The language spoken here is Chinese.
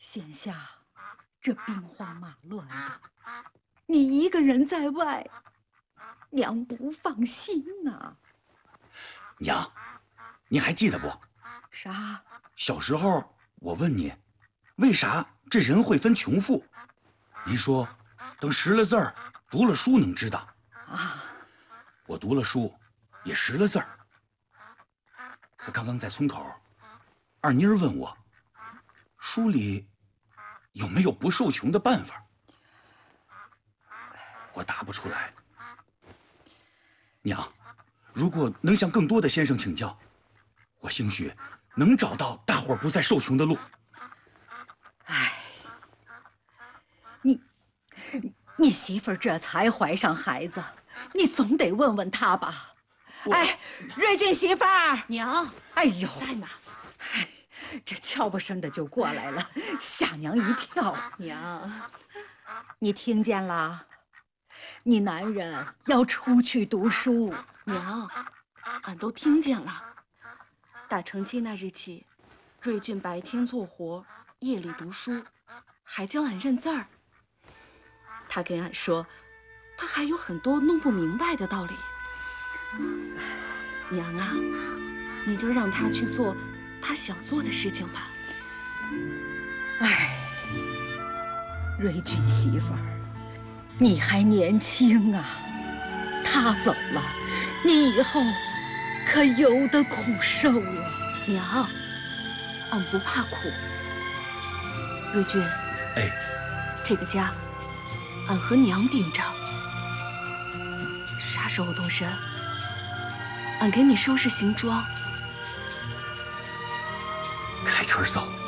现下这兵荒马乱的，你一个人在外，娘不放心呐。 娘，你还记得不？ 啥？ 小时候我问你，为啥这人会分穷富？您说，等识了字儿，读了书能知道。 啊， 我读了书，也识了字儿。可刚刚在村口，二妮儿问我，书里有没有不受穷的办法？我答不出来。娘，如果能向更多的先生请教，我兴许能找到大伙儿不再受穷的路。 哎，你媳妇儿这才怀上孩子，你总得问问她吧？哎，瑞俊媳妇儿， 娘， 哎呦， 在呢。 哎，这悄不声的就过来了，吓娘一跳。 娘， 你听见了？你男人要出去读书。 娘，俺都听见了。打成亲那日起，瑞俊白天做活，夜里读书，还教俺认字儿。他跟俺说，他还有很多弄不明白的道理。娘啊，你就让他去做他想做的事情吧。 哎，瑞俊媳妇儿，你还年轻啊，他走了，你以后可有的苦受了。 娘，俺不怕苦。瑞俊， 哎， 这个家，俺和娘顶着。啥时候动身？俺给你收拾行装。 开春走。